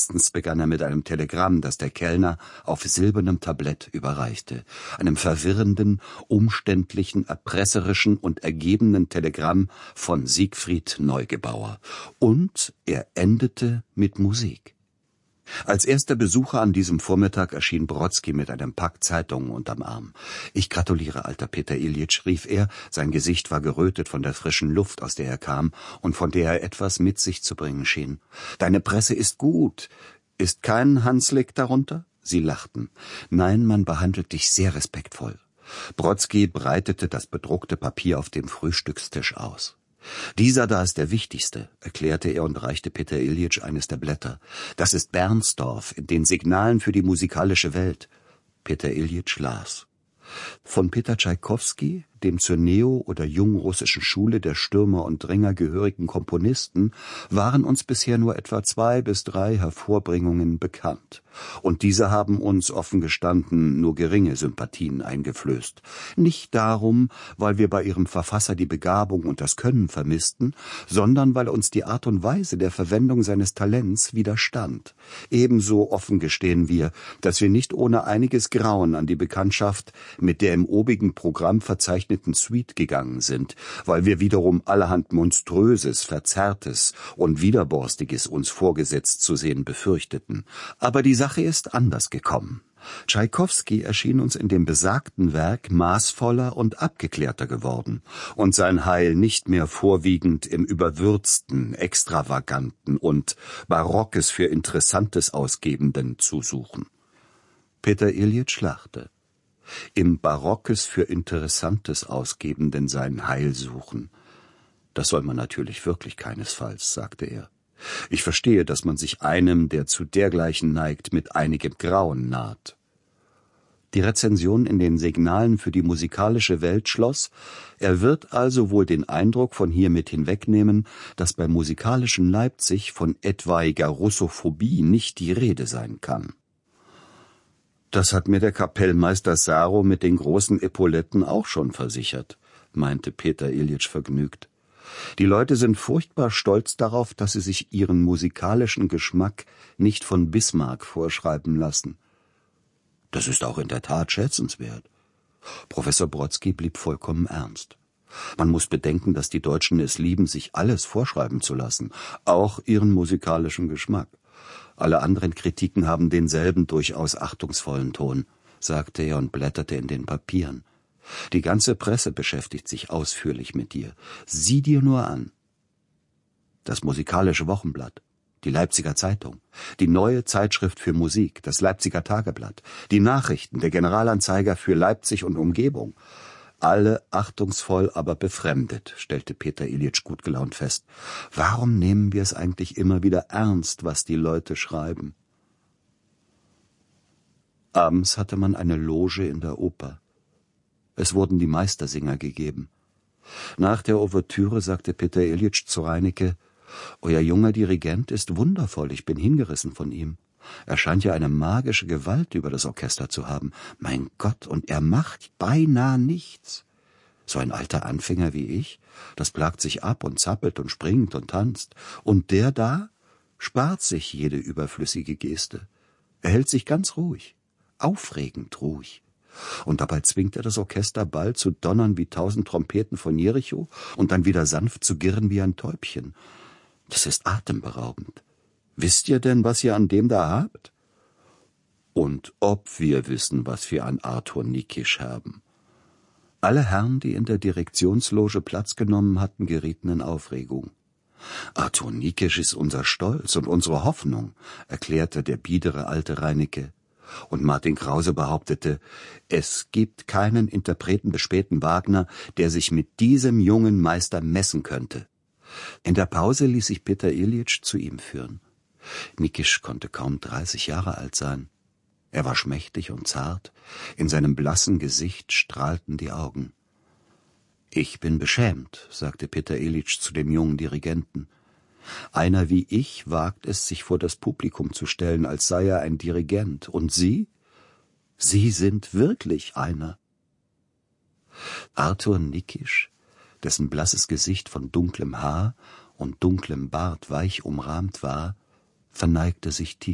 Erstens begann er mit einem Telegramm, das der Kellner auf silbernem Tablett überreichte, einem verwirrenden, umständlichen, erpresserischen und ergebenen Telegramm von Siegfried Neugebauer. Und er endete mit Musik. Als erster Besucher an diesem Vormittag erschien Brodsky mit einem Pack Zeitungen unterm Arm. »Ich gratuliere, alter Peter Iljitsch«, rief er, sein Gesicht war gerötet von der frischen Luft, aus der er kam und von der er etwas mit sich zu bringen schien. »Deine Presse ist gut. Ist kein Hanslick darunter?« Sie lachten. »Nein, man behandelt dich sehr respektvoll.« Brodsky breitete das bedruckte Papier auf dem Frühstückstisch aus. »Dieser da ist der wichtigste«, erklärte er und reichte Peter Iljitsch eines der Blätter. »Das ist Bernstorff in den Signalen für die musikalische Welt.« Peter Iljitsch las. Von Peter Tschaikowski, dem zur neo- oder jungrussischen Schule der Stürmer und Dränger gehörigen Komponisten, waren uns bisher nur etwa 2 bis 3 Hervorbringungen bekannt. Und diese haben uns, offen gestanden, nur geringe Sympathien eingeflößt. Nicht darum, weil wir bei ihrem Verfasser die Begabung und das Können vermissten, sondern weil uns die Art und Weise der Verwendung seines Talents widerstand. Ebenso offen gestehen wir, dass wir nicht ohne einiges Grauen an die Bekanntschaft mit der im obigen Programm verzeichneten Suite gegangen sind, weil wir wiederum allerhand Monströses, Verzerrtes und Widerborstiges uns vorgesetzt zu sehen befürchteten. Aber die Sache ist anders gekommen. Tschaikowski erschien uns in dem besagten Werk maßvoller und abgeklärter geworden und sein Heil nicht mehr vorwiegend im Überwürzten, Extravaganten und Barockes für Interessantes Ausgebenden zu suchen. Peter Iljitsch lachte. Im Barockes für Interessantes Ausgebenden sein Heil suchen. Das soll man natürlich wirklich keinesfalls, sagte er. Ich verstehe, dass man sich einem, der zu dergleichen neigt, mit einigem Grauen naht. Die Rezension in den Signalen für die musikalische Welt schloss, er wird also wohl den Eindruck von hiermit hinwegnehmen, dass beim musikalischen Leipzig von etwaiger Russophobie nicht die Rede sein kann. »Das hat mir der Kapellmeister Saro mit den großen Epauletten auch schon versichert«, meinte Peter Iljitsch vergnügt. »Die Leute sind furchtbar stolz darauf, dass sie sich ihren musikalischen Geschmack nicht von Bismarck vorschreiben lassen.« »Das ist auch in der Tat schätzenswert.« Professor Brodsky blieb vollkommen ernst. »Man muss bedenken, dass die Deutschen es lieben, sich alles vorschreiben zu lassen, auch ihren musikalischen Geschmack. Alle anderen Kritiken haben denselben durchaus achtungsvollen Ton«, sagte er und blätterte in den Papieren. »Die ganze Presse beschäftigt sich ausführlich mit dir. Sieh dir nur an. Das Musikalische Wochenblatt, die Leipziger Zeitung, die Neue Zeitschrift für Musik, das Leipziger Tageblatt, die Nachrichten, der Generalanzeiger für Leipzig und Umgebung. Alle achtungsvoll, aber befremdet«, stellte Peter Iljitsch gut gelaunt fest. »Warum nehmen wir es eigentlich immer wieder ernst, was die Leute schreiben?« Abends hatte man eine Loge in der Oper. Es wurden die Meistersinger gegeben. Nach der Ouvertüre sagte Peter Iljitsch zu Reinecke: »Euer junger Dirigent ist wundervoll, ich bin hingerissen von ihm. Er scheint ja eine magische Gewalt über das Orchester zu haben. Mein Gott, und er macht beinahe nichts. So ein alter Anfänger wie ich, das plagt sich ab und zappelt und springt und tanzt. Und der da spart sich jede überflüssige Geste. Er hält sich ganz ruhig, aufregend ruhig. Und dabei zwingt er das Orchester bald zu donnern wie 1000 Trompeten von Jericho und dann wieder sanft zu girren wie ein Täubchen. Das ist atemberaubend. Wisst ihr denn, was ihr an dem da habt?« Und ob wir wissen, was wir an Arthur Nikisch haben. Alle Herren, die in der Direktionsloge Platz genommen hatten, gerieten in Aufregung. »Arthur Nikisch ist unser Stolz und unsere Hoffnung«, erklärte der biedere alte Reinecke. Und Martin Krause behauptete, es gibt keinen Interpreten des späten Wagner, der sich mit diesem jungen Meister messen könnte. In der Pause ließ sich Peter Iljitsch zu ihm führen. Nikisch konnte kaum 30 Jahre alt sein. Er war schmächtig und zart, in seinem blassen Gesicht strahlten die Augen. »Ich bin beschämt«, sagte Peter Iljitsch zu dem jungen Dirigenten. »Einer wie ich wagt es, sich vor das Publikum zu stellen, als sei er ein Dirigent. Und Sie? Sie sind wirklich einer.« Arthur Nikisch, dessen blasses Gesicht von dunklem Haar und dunklem Bart weich umrahmt war, verneigte sich tief